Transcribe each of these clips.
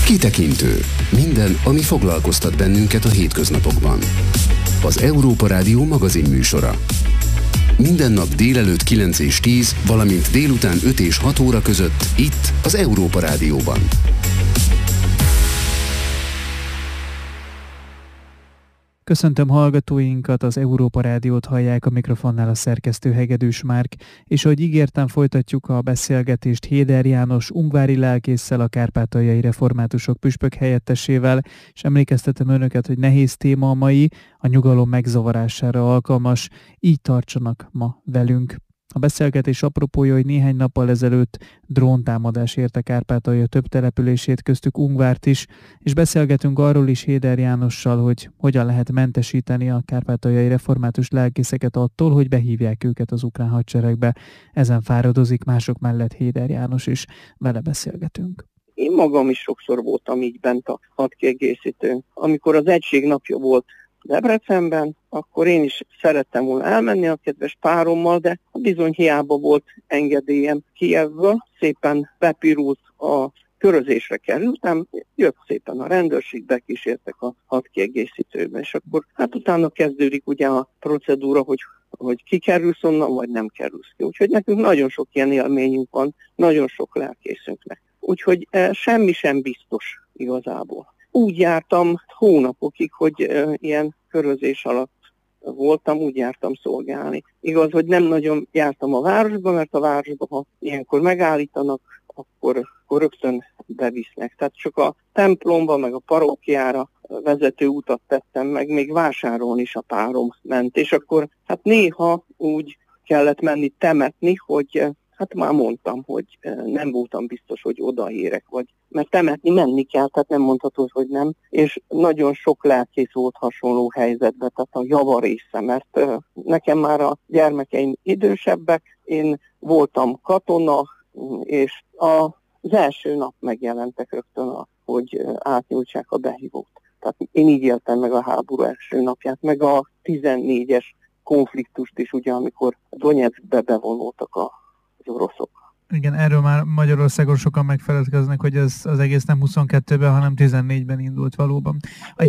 Kitekintő. Minden, ami foglalkoztat bennünket a hétköznapokban. Az Európa Rádió magazinműsora. Minden nap délelőtt 9 és 10, valamint délután 5 és 6 óra között itt az Európa Rádióban. Köszöntöm hallgatóinkat, az Európa Rádiót hallják, a mikrofonnál a szerkesztő Hegedűs Márk, és ahogy ígértem, folytatjuk a beszélgetést Héder János ungvári lelkésszel, a kárpátaljai reformátusok püspök helyettesével, és emlékeztetem önöket, hogy nehéz téma a mai, a nyugalom megzavarására alkalmas, így tartsanak ma velünk. A beszélgetés apropója, hogy néhány nappal ezelőtt dróntámadás érte Kárpátalja több települését, köztük Ungvárt is, és beszélgetünk arról is Héder Jánossal, hogy hogyan lehet mentesíteni a kárpátaljai református lelkészeket attól, hogy behívják őket az ukrán hadseregbe. Ezen fáradozik mások mellett Héder János is. Vele beszélgetünk. Én magam is sokszor voltam így bent a hadkiegészítőn. Amikor az egység napja volt Debrecenben, akkor én is szerettem volna elmenni a kedves párommal, de bizony hiába volt engedélyem Kijevből. Szépen bepirult, a körözésre kerültem, jött szépen a rendőrség, bekísértek a hadkiegészítőbe, és akkor hát utána kezdődik ugye a procedúra, hogy kikerülsz onnan, vagy nem kerülsz ki. Úgyhogy nekünk nagyon sok ilyen élményünk van, nagyon sok lelkészünknek. Úgyhogy semmi sem biztos igazából. Úgy jártam hónapokig, hogy ilyen körözés alatt voltam, úgy jártam szolgálni. Igaz, hogy nem nagyon jártam a városba, mert a városba, ha ilyenkor megállítanak, akkor rögtön bevisznek. Tehát csak a templomba, meg a parókiára vezető utat tettem meg, még vásárolni is a párom ment. És akkor hát néha úgy kellett menni temetni, hogy hát már mondtam, hogy nem voltam biztos, hogy odaérek, vagy mert temetni menni kell, tehát nem mondhatod, hogy nem. És nagyon sok lelkész volt hasonló helyzetben, tehát a javarésze, mert nekem már a gyermekeim idősebbek, én voltam katona, és az első nap megjelentek rögtön, hogy átnyújtsák a behívót. Tehát én így éltem meg a háború első napját, meg a 14-es konfliktust is, ugye, amikor Donyeckbe bevonultak az oroszok. Igen, erről már Magyarországon sokan megfeledkeznek, hogy ez az egész nem 22-ben, hanem 14-ben indult valóban.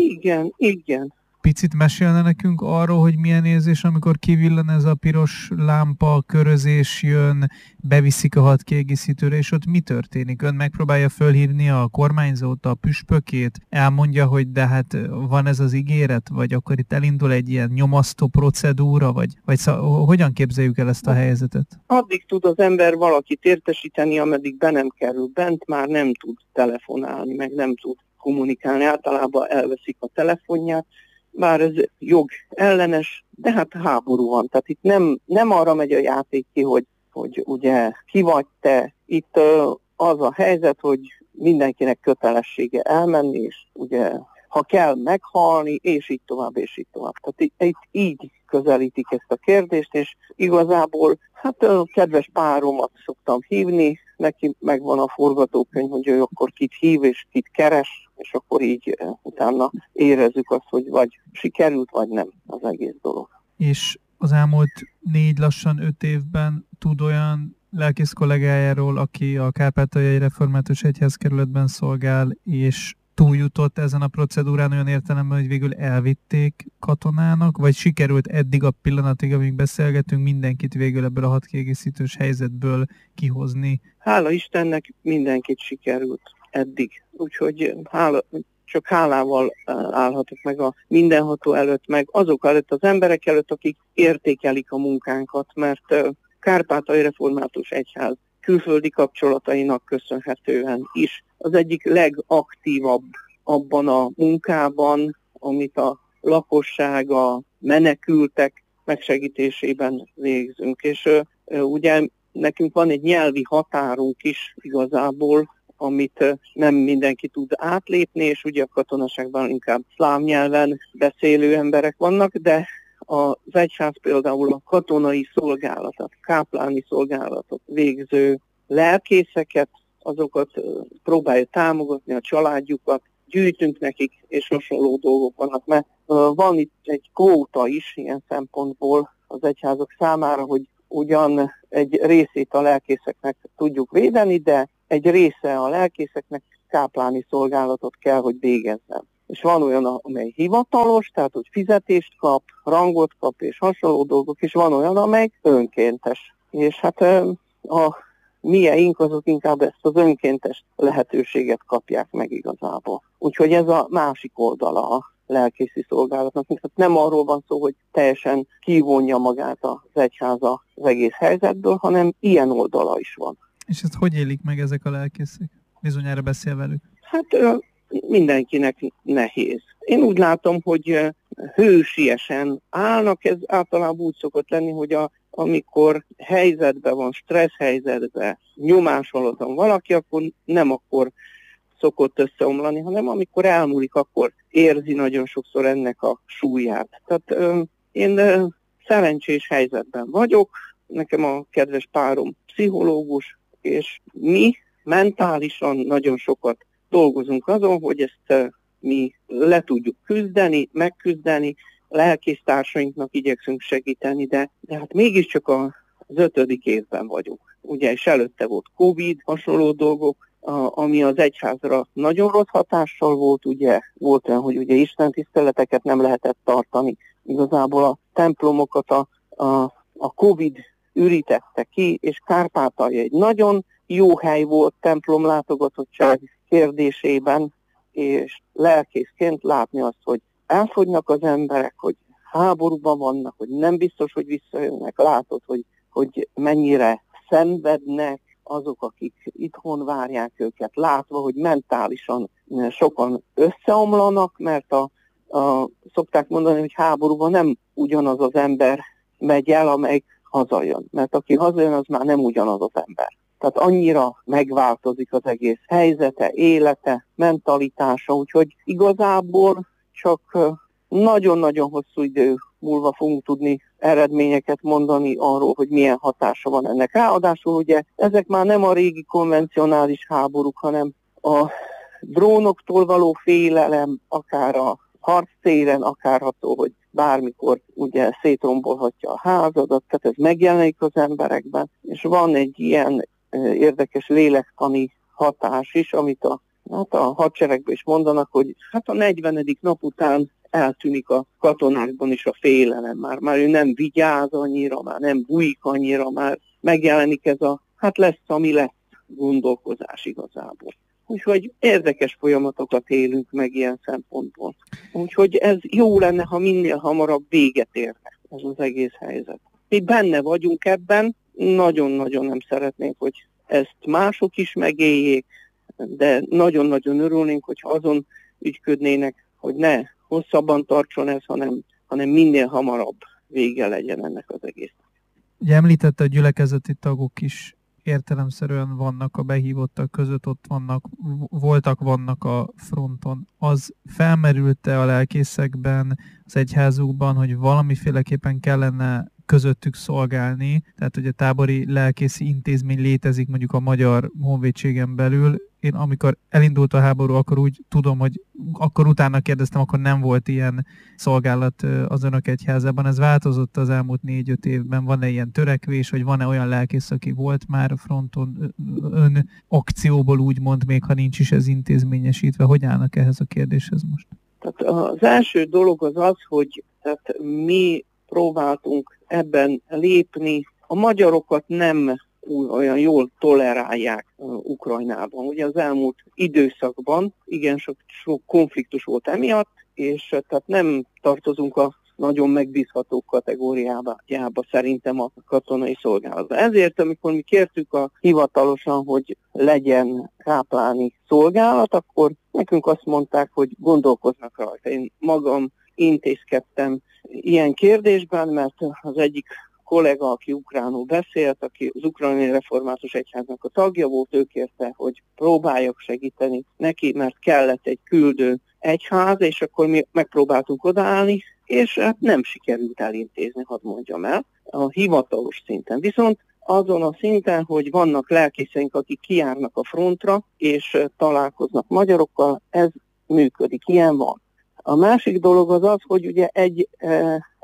Igen. Picit mesélne nekünk arról, hogy milyen érzés, amikor kivillan ez a piros lámpa, körözés jön, beviszik a hadkiegészítőre, és ott mi történik? Ön megpróbálja fölhívni a kormányzót, a püspökét, elmondja, hogy de hát van ez az ígéret, vagy akkor itt elindul egy ilyen nyomasztó procedúra, vagy hogyan képzeljük el ezt a helyzetet? Addig tud az ember valakit értesíteni, ameddig be nem kerül bent, már nem tud telefonálni, meg nem tud kommunikálni, általában elveszik a telefonját, bár ez jog ellenes, de hát háború van. Tehát itt nem arra megy a játék ki, hogy ugye ki vagy te. Itt az a helyzet, hogy mindenkinek kötelessége elmenni, és ugye ha kell meghalni, és így tovább, és így tovább. Tehát itt így közelítik ezt a kérdést, és igazából hát a kedves páromat szoktam hívni, neki megvan a forgatókönyv, hogy ő akkor kit hív, és kit keres, és akkor így utána érezzük azt, hogy vagy sikerült, vagy nem az egész dolog. És az elmúlt 4 lassan 5 évben tud olyan lelkész kollégájáról, aki a Kárpátaljai Református Egyházkerületben szolgál, és túljutott ezen a procedúrán olyan értelemben, hogy végül elvitték katonának, vagy sikerült eddig a pillanatig, amíg beszélgetünk, mindenkit végül ebből a hadkiegészítős helyzetből kihozni? Hála Istennek mindenkit sikerült eddig. Úgyhogy csak hálával állhatok meg a mindenható előtt, meg azok előtt, az emberek előtt, akik értékelik a munkánkat, mert Kárpátaljai Református Egyház külföldi kapcsolatainak köszönhetően is az egyik legaktívabb abban a munkában, amit a lakosság, a menekültek megsegítésében végzünk. És ugye nekünk van egy nyelvi határunk is igazából, amit nem mindenki tud átlépni, és ugye a katonaságban inkább szláv nyelven beszélő emberek vannak, de az egyház például a katonai szolgálatot, kápláni szolgálatot végző lelkészeket, azokat próbálja támogatni, a családjukat, gyűjtünk nekik, és hasonló dolgok vannak, mert van itt egy kvóta is ilyen szempontból az egyházak számára, hogy ugyan egy részét a lelkészeknek tudjuk védeni, de egy része a lelkészeknek kápláni szolgálatot kell, hogy végezzen. És van olyan, amely hivatalos, tehát hogy fizetést kap, rangot kap és hasonló dolgok, és van olyan, amely önkéntes. És hát a mieink azok inkább ezt az önkéntes lehetőséget kapják meg igazából. Úgyhogy ez a másik oldala a lelkészi szolgálatnak. Tehát nem arról van szó, hogy teljesen kivonja magát az egyház az egész helyzetből, hanem ilyen oldala is van. És ezt hogy élik meg ezek a lelkészek? Bizonyára beszél velük. Hát mindenkinek nehéz. Én úgy látom, hogy hősiesen állnak, ez általában úgy szokott lenni, hogy amikor helyzetben van, stressz helyzetben, nyomás alatt van valaki, akkor nem akkor szokott összeomlani, hanem amikor elmúlik, akkor érzi nagyon sokszor ennek a súlyát. Tehát én szerencsés helyzetben vagyok, nekem a kedves párom pszichológus, és mi mentálisan nagyon sokat dolgozunk azon, hogy ezt mi le tudjuk küzdeni, megküzdeni, lelkésztársainknak igyekszünk segíteni, de hát mégiscsak az 5. évben vagyunk. Ugye, és előtte volt Covid, hasonló dolgok, ami az egyházra nagyon rossz hatással volt, ugye volt olyan, hogy ugye istentiszteleteket nem lehetett tartani. Igazából a templomokat a Covid ürítette ki, és Kárpátalja egy nagyon jó hely volt templomlátogatottság kérdésében, és lelkészként látni azt, hogy elfogynak az emberek, hogy háborúban vannak, hogy nem biztos, hogy visszajönnek, látod, hogy mennyire szenvednek azok, akik itthon várják őket, látva, hogy mentálisan sokan összeomlanak, mert szokták mondani, hogy háborúban nem ugyanaz az ember megy el, amelyik hazajön, mert aki hazajön, az már nem ugyanaz az ember. Tehát annyira megváltozik az egész helyzete, élete, mentalitása, úgyhogy igazából csak nagyon-nagyon hosszú idő múlva fogunk tudni eredményeket mondani arról, hogy milyen hatása van ennek. Ráadásul ugye ezek már nem a régi konvencionális háborúk, hanem a drónoktól való félelem, akár a harctéren, akárható, hogy bármikor ugye szétrombolhatja a házadat, tehát ez megjelenik az emberekben, és van egy ilyen érdekes lélektani hatás is, amit a hadseregben is mondanak, hogy hát a 40. nap után eltűnik a katonákban is a félelem, már ő nem vigyáz annyira, már nem bújik annyira, már megjelenik ez hát lesz, ami lesz gondolkozás igazából. Úgyhogy érdekes folyamatokat élünk meg ilyen szempontból. Úgyhogy ez jó lenne, ha minél hamarabb véget érne ez az egész helyzet. Mi benne vagyunk ebben, nagyon-nagyon nem szeretnénk, hogy ezt mások is megéljék, de nagyon-nagyon örülnénk, hogyha azon ügyködnének, hogy ne hosszabban tartson ez, hanem minél hamarabb vége legyen ennek az egésznek. Ugye említette, a gyülekezeti tagok is értelemszerűen vannak a behívottak között, ott vannak a fronton. Az felmerült-e a lelkészekben, az egyházukban, hogy valamiféleképpen kellene közöttük szolgálni, tehát hogy a tábori lelkészi intézmény létezik mondjuk a Magyar Honvédségen belül. Én amikor elindult a háború, akkor úgy tudom, hogy akkor utána kérdeztem, akkor nem volt ilyen szolgálat az önök egyházában. Ez változott az elmúlt 4-5 évben? Van-e ilyen törekvés, vagy van-e olyan lelkész, aki volt már a fronton ön akcióból úgymond, még ha nincs is ez intézményesítve? Hogy állnak ehhez a kérdéshez most? Tehát az első dolog az, hogy tehát mi próbáltunk ebben lépni. A magyarokat nem olyan jól tolerálják Ukrajnában. Ugye az elmúlt időszakban igen sok konfliktus volt emiatt, és tehát nem tartozunk a nagyon megbízható kategóriába szerintem a katonai szolgálatban. Ezért, amikor mi kértük hivatalosan, hogy legyen kápláni szolgálat, akkor nekünk azt mondták, hogy gondolkoznak rajta. Én magam intézkedtem ilyen kérdésben, mert az egyik kollega, aki ukránul beszélt, aki az Ukrajnai Református Egyháznak a tagja volt, ő kérte, hogy próbáljak segíteni neki, mert kellett egy küldő egyház, és akkor mi megpróbáltunk odaállni, és hát nem sikerült elintézni, hadd mondjam el, a hivatalos szinten. Viszont azon a szinten, hogy vannak lelkészeink, akik kijárnak a frontra, és találkoznak magyarokkal, ez működik, ilyen van. A másik dolog az, hogy ugye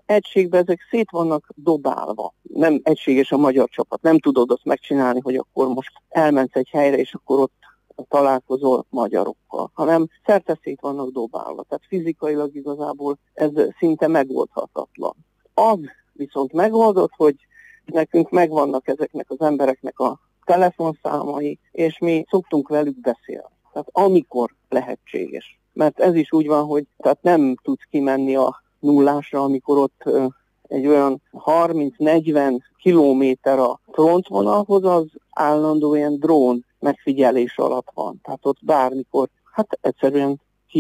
egységben ezek szét vannak dobálva. Nem egységes a magyar csapat, nem tudod azt megcsinálni, hogy akkor most elmentsz egy helyre, és akkor ott találkozol magyarokkal, hanem szerte szét vannak dobálva. Tehát fizikailag igazából ez szinte megoldhatatlan. Az viszont megoldott, hogy nekünk megvannak ezeknek az embereknek a telefonszámai, és mi szoktunk velük beszélni. Tehát amikor lehetséges. Mert ez is úgy van, hogy tehát nem tudsz kimenni a nullásra, amikor ott egy olyan 30-40 kilométer a frontvonalhoz, az állandó ilyen drón megfigyelés alatt van. Tehát ott bármikor, hát egyszerűen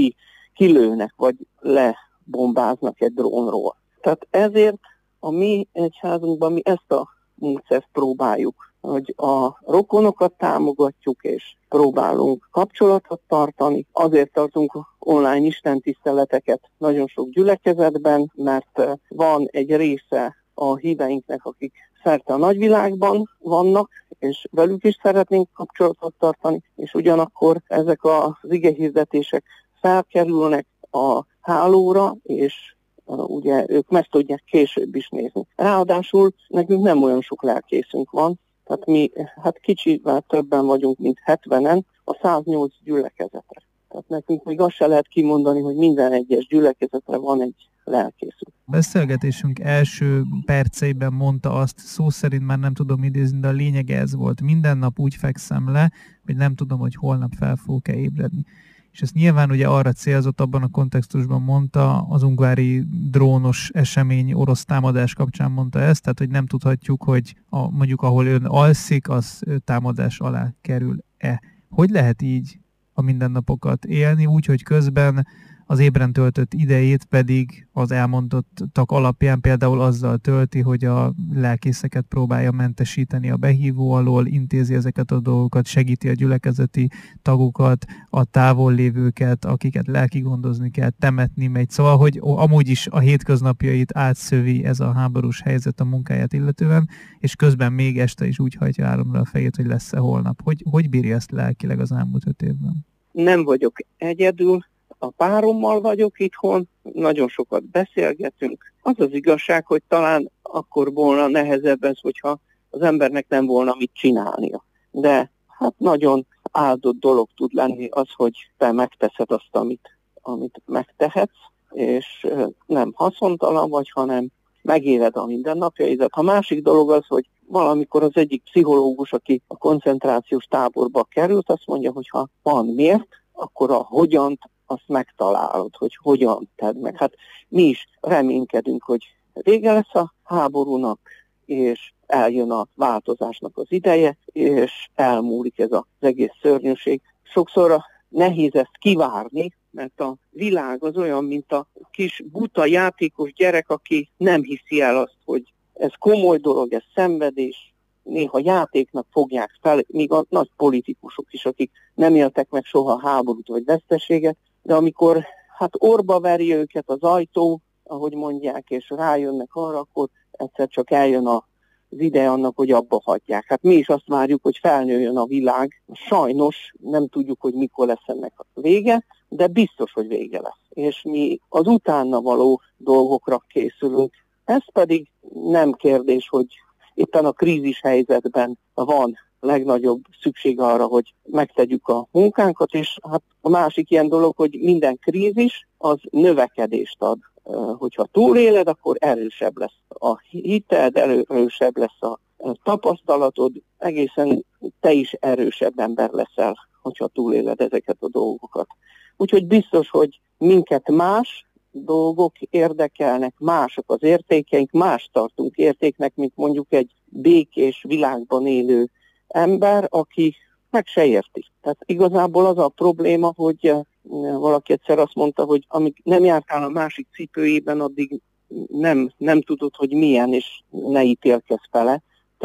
kilőnek, vagy lebombáznak egy drónról. Tehát ezért a mi egyházunkban mi ezt a módszert próbáljuk, hogy a rokonokat támogatjuk, és próbálunk kapcsolatot tartani. Azért tartunk online istentiszteleteket nagyon sok gyülekezetben, mert van egy része a híveinknek, akik szerte a nagyvilágban vannak, és velük is szeretnénk kapcsolatot tartani, és ugyanakkor ezek az igehirdetések felkerülnek a hálóra, és ugye ők meg tudják később is nézni. Ráadásul nekünk nem olyan sok lelkészünk van, tehát mi kicsivel többen vagyunk, mint 70-en, a 108 gyülekezetre. Tehát nekünk még azt se lehet kimondani, hogy minden egyes gyülekezetre van egy lelkészünk. A beszélgetésünk első perceiben mondta azt, szó szerint már nem tudom idézni, de a lényege ez volt. Minden nap úgy fekszem le, hogy nem tudom, hogy holnap fel fogok-e ébredni. És ezt nyilván ugye arra célzott, abban a kontextusban mondta, az ungvári drónos esemény, orosz támadás kapcsán mondta ezt, tehát hogy nem tudhatjuk, hogy mondjuk ahol ön alszik, az támadás alá kerül-e. Hogy lehet így a mindennapokat élni, úgy, hogy közben az ébren töltött idejét pedig az elmondottak alapján például azzal tölti, hogy a lelkészeket próbálja mentesíteni a behívó alól, intézi ezeket a dolgokat, segíti a gyülekezeti tagokat, a távollévőket, akiket lelkigondozni kell, temetni megy. Szóval, hogy amúgy is a hétköznapjait átszövi ez a háborús helyzet a munkáját illetően, és közben még este is úgy hajtja álomra a fejét, hogy lesz-e holnap. Hogy bírja ezt lelkileg az elmúlt 5 évben? Nem vagyok egyedül. A párommal vagyok itthon, nagyon sokat beszélgetünk. Az az igazság, hogy talán akkor volna nehezebb ez, hogyha az embernek nem volna mit csinálnia. De hát nagyon áldott dolog tud lenni az, hogy te megteszed azt, amit megtehetsz, és nem haszontalan vagy, hanem megéled a mindennapjaidat. A másik dolog az, hogy valamikor az egyik pszichológus, aki a koncentrációs táborba került, azt mondja, hogy ha van miért, akkor a hogyant azt megtalálod, hogy hogyan tedd meg. Hát mi is reménykedünk, hogy vége lesz a háborúnak, és eljön a változásnak az ideje, és elmúlik ez az egész szörnyűség. Sokszor nehéz ezt kivárni, mert a világ az olyan, mint a kis buta játékos gyerek, aki nem hiszi el azt, hogy ez komoly dolog, ez szenvedés, néha játéknak fogják fel, még a nagy politikusok is, akik nem éltek meg soha háborút vagy veszteséget, de amikor orba veri őket az ajtó, ahogy mondják, és rájönnek arra, akkor egyszer csak eljön az ideje annak, hogy abba hagyják. Hát mi is azt várjuk, hogy felnőjön a világ. Sajnos nem tudjuk, hogy mikor lesz ennek a vége, de biztos, hogy vége lesz. És mi az utána való dolgokra készülünk. Ez pedig nem kérdés, hogy éppen a krízis helyzetben van legnagyobb szükség arra, hogy megtegyük a munkánkat, és hát a másik ilyen dolog, hogy minden krízis az növekedést ad. Hogyha túléled, akkor erősebb lesz a hited, erősebb lesz a tapasztalatod, egészen te is erősebb ember leszel, hogyha túléled ezeket a dolgokat. Úgyhogy biztos, hogy minket más dolgok érdekelnek, mások az értékeink, más tartunk értéknek, mint mondjuk egy békés világban élő ember, aki meg se érti. Tehát igazából az a probléma, hogy valaki egyszer azt mondta, hogy amíg nem jártál a másik cipőjében, addig nem tudod, hogy milyen, és ne ítélkezz vele.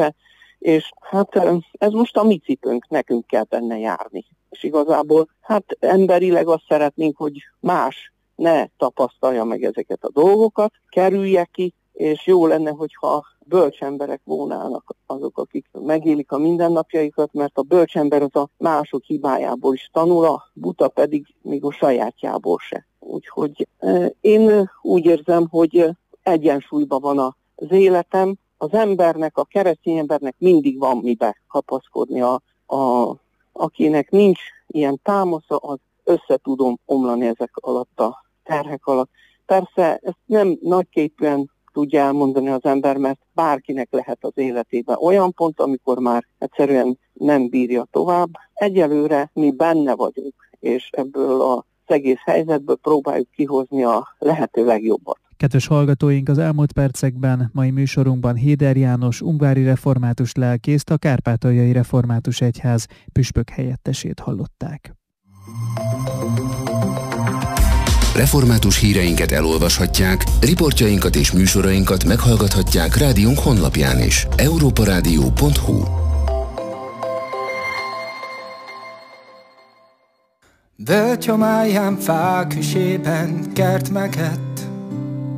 És hát ez most a mi cipőnk, nekünk kell benne járni. És igazából emberileg azt szeretnénk, hogy más ne tapasztalja meg ezeket a dolgokat, kerülje ki, és jó lenne, hogyha bölcs emberek volnának azok, akik megélik a mindennapjaikat, mert a bölcs ember az a mások hibájából is tanul, a buta pedig még a sajátjából se. Úgyhogy én úgy érzem, hogy egyensúlyban van az életem. Az embernek, a keresztény embernek mindig van mibe kapaszkodni. Akinek nincs ilyen támasza, az össze tudom omlani ezek alatt a terhek alatt. Persze ezt nem nagyképűen tudja elmondani az ember, mert bárkinek lehet az életében olyan pont, amikor már egyszerűen nem bírja tovább. Egyelőre mi benne vagyunk, és ebből az egész helyzetből próbáljuk kihozni a lehető legjobbat. Kedves hallgatóink, az elmúlt percekben mai műsorunkban Héder János ungvári református lelkészt, a Kárpátaljai Református Egyház püspök helyettesét hallották. Református híreinket elolvashatják, riportjainkat és műsorainkat meghallgathatják rádiónk honlapján is. europaradio.hu. Völgy homályán, fák hűsében, kert meget,